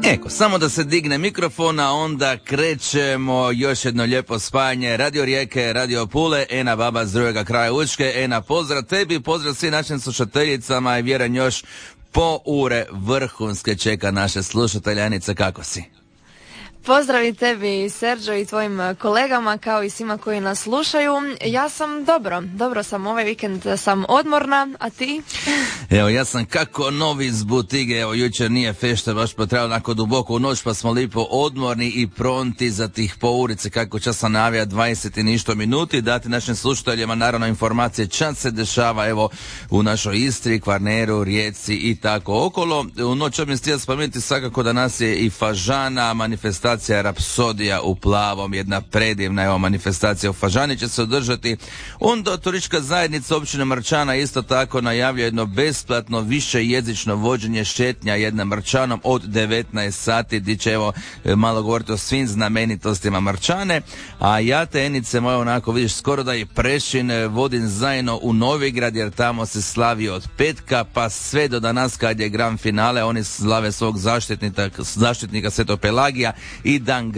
Eko, samo da se digne mikrofona, onda krećemo još jedno lijepo spajanje Radio Rijeke, Radio Pule, ena baba s drugega kraja Učke, ena pozdrav tebi, pozdrav svim našim slušateljicama i vjerujem još po ure vrhunske čeka naše slušatelje. Anice, kako si? Pozdrav i tebi, Serđo, i tvojim kolegama, kao i svima koji nas slušaju. Ja sam dobro sam, ovaj vikend sam odmorna, a ti? Evo, ja sam kako novi iz butige, evo, jučer nije fešta, baš pa trebalo onako duboko u noć, pa smo lipo odmorni i pronti za tih po urice, kako čas sam navija 20 i ništo minuti, dati našim slušateljima naravno informacije čas se dešava, evo, u našoj Istri, Kvarneru, Rijeci i tako okolo. U noć mi stija spomenuti svakako da nas je i Fažana, manifestacija Rapsodija u plavom, jedna predivna evo manifestacija u Fažani će se održati. Onda turistička zajednica općine Marčana isto tako najavlja jedno besplatno višejezično vođenje šetnja jednom Marčanom od 19 sati, gdje će evo malo govoriti o svim znamenitostima Marčane. A ja te, Enice moje, onako vidiš skoro da je prešin, vodim zajedno u Novigrad jer tamo se slavi od petka pa sve do danas kad je grand finale, oni slave svog zaštitnika Svetog Pelagija i dan